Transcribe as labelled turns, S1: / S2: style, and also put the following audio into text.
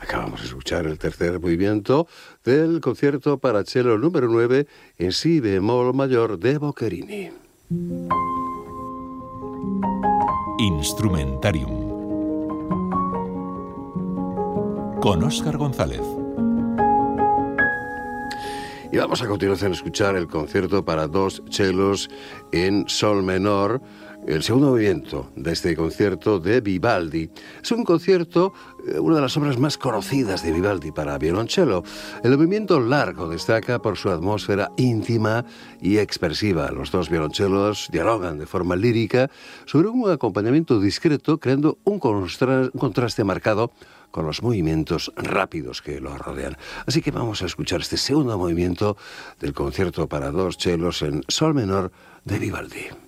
S1: Acabamos de escuchar el tercer movimiento del concierto para cello número 9 en si bemol mayor de Boccherini.
S2: Instrumentarium con Óscar González.
S1: Y vamos a continuación a escuchar el concierto para dos chelos en sol menor, el segundo movimiento de este concierto de Vivaldi. Es un concierto, una de las obras más conocidas de Vivaldi para violonchelo. El movimiento largo destaca por su atmósfera íntima y expresiva. Los dos violonchelos dialogan de forma lírica sobre un acompañamiento discreto, creando un contraste marcado con los movimientos rápidos que lo rodean. Así que vamos a escuchar este segundo movimiento del concierto para dos chelos en sol menor de Vivaldi.